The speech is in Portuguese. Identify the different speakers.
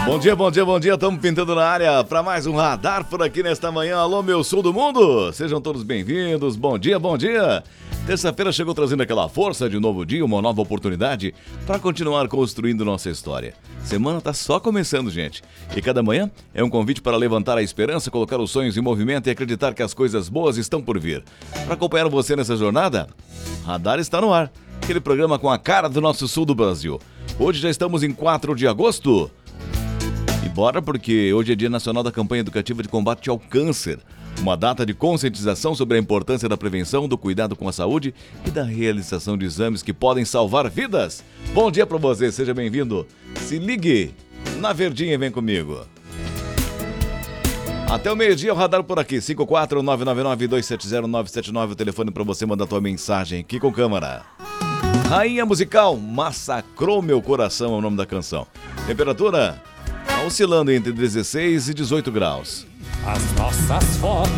Speaker 1: Bom dia, bom dia, bom dia. Estamos pintando na área para mais um radar por aqui nesta manhã. Alô, meu sul do mundo. Sejam todos bem-vindos. Bom dia, bom dia. Terça-feira chegou trazendo aquela força de um novo dia, uma nova oportunidade para continuar construindo nossa história. Semana tá só começando, gente. E cada manhã é um convite para levantar a esperança, colocar os sonhos em movimento e acreditar que as coisas boas estão por vir. Para acompanhar você nessa jornada, Radar está no ar. Aquele programa com a cara do nosso sul do Brasil. Hoje já estamos em 4 de agosto. E bora, porque hoje é Dia Nacional da Campanha Educativa de Combate ao Câncer. Uma data de conscientização sobre a importância da prevenção, do cuidado com a saúde e da realização de exames que podem salvar vidas. Bom dia pra você, seja bem-vindo. Se ligue na Verdinha e vem comigo. Até o meio-dia, o radar por aqui, 54999-270-979, o telefone pra você mandar tua mensagem aqui com câmera. Rainha Musical, Massacrou Meu Coração é o nome da canção. Temperatura oscilando entre 16 e 18 graus.
Speaker 2: As nossas fotos